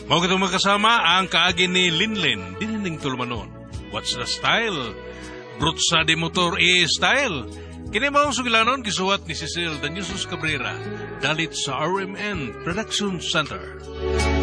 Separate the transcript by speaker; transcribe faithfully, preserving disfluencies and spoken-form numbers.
Speaker 1: Mao kitong magkasama ang kaagi ni Linlin, dinining tulumanon. What's the style? Brutsa de motor e style. Kini maong sugilanon gisuwat ni Cecil Daniusos Cabrera, dalit sa R M N Production Center.